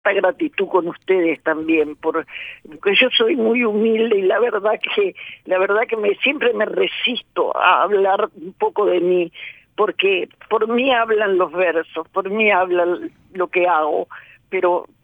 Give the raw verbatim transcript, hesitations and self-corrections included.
gratitud con ustedes también, por, porque yo soy muy humilde y la verdad que la verdad que me siempre me resisto a hablar un poco de mí, porque por mí hablan los versos, por mí hablan lo que hago, pero